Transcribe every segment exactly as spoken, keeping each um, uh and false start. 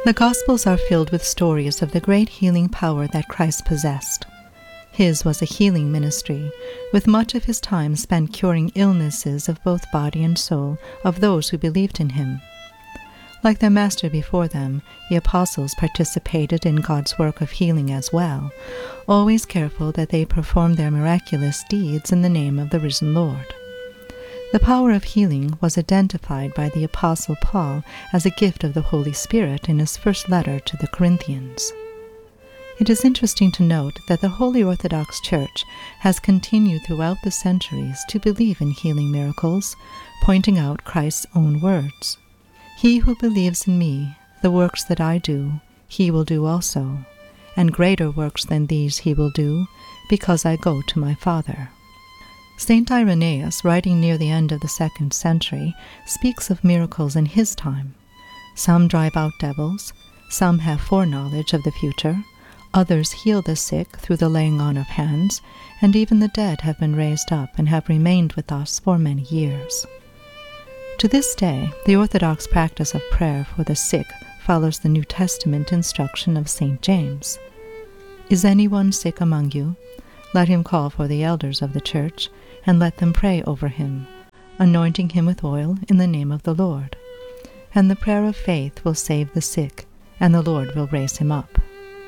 The Gospels are filled with stories of the great healing power that Christ possessed. His was a healing ministry, with much of his time spent curing illnesses of both body and soul of those who believed in him. Like their master before them, the apostles participated in God's work of healing as well, always careful that they performed their miraculous deeds in the name of the risen Lord. The power of healing was identified by the Apostle Paul as a gift of the Holy Spirit in his first letter to the Corinthians. It is interesting to note that the Holy Orthodox Church has continued throughout the centuries to believe in healing miracles, pointing out Christ's own words. "He who believes in me, the works that I do, he will do also, and greater works than these he will do, because I go to my Father." Saint Irenaeus, writing near the end of the second century, speaks of miracles in his time. Some drive out devils, some have foreknowledge of the future, others heal the sick through the laying on of hands, and even the dead have been raised up and have remained with us for many years. To this day, the Orthodox practice of prayer for the sick follows the New Testament instruction of Saint James. "Is anyone sick among you? Let him call for the elders of the church, and let them pray over him, anointing him with oil in the name of the Lord. And the prayer of faith will save the sick, and the Lord will raise him up."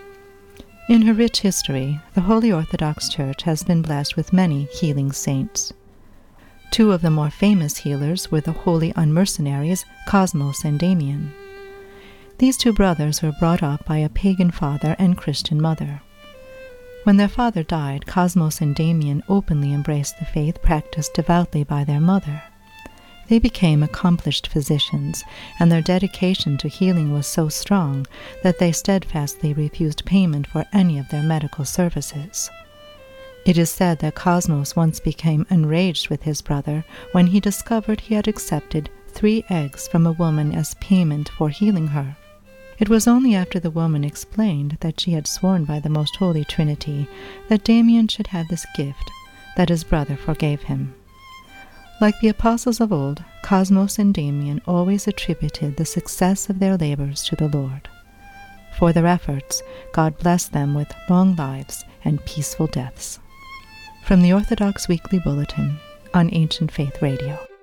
In her rich history, the Holy Orthodox Church has been blessed with many healing saints. Two of the more famous healers were the holy unmercenaries Cosmos and Damian. These two brothers were brought up by a pagan father and Christian mother. When their father died, Cosmos and Damian openly embraced the faith practiced devoutly by their mother. They became accomplished physicians, and their dedication to healing was so strong that they steadfastly refused payment for any of their medical services. It is said that Cosmos once became enraged with his brother when he discovered he had accepted three eggs from a woman as payment for healing her. It was only after the woman explained that she had sworn by the Most Holy Trinity that Damian should have this gift, that his brother forgave him. Like the apostles of old, Cosmos and Damian always attributed the success of their labors to the Lord. For their efforts, God blessed them with long lives and peaceful deaths. From the Orthodox Weekly Bulletin on Ancient Faith Radio.